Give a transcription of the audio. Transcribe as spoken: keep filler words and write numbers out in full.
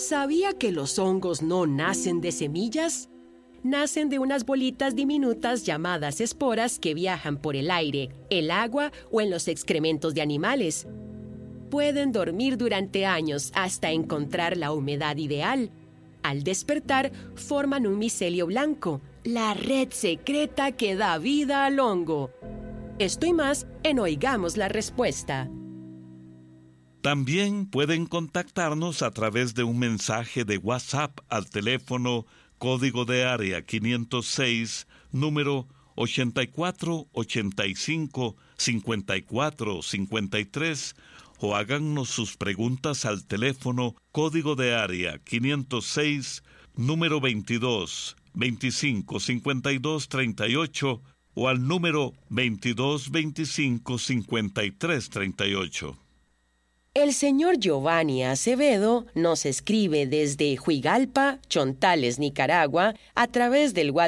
¿Sabía que los hongos no nacen de semillas? Nacen de unas bolitas diminutas llamadas esporas que viajan por el aire, el agua o en los excrementos de animales. Pueden dormir durante años hasta encontrar la humedad ideal. Al despertar, forman un micelio blanco, la red secreta que da vida al hongo. Esto y más en Oigamos la Respuesta. También pueden contactarnos a través de un mensaje de WhatsApp al teléfono código de área quinientos seis, número ochenta y cuatro, ochenta y cinco, cincuenta y cuatro, cincuenta y tres, o háganos sus preguntas al teléfono código de área quinientos seis, número veintidós, veinticinco, cincuenta y dos, treinta y ocho, o al número veintidós, veinticinco, cincuenta y tres, treinta y ocho. El señor Giovanni Acevedo nos escribe desde Huigalpa, Chontales, Nicaragua, a través del WhatsApp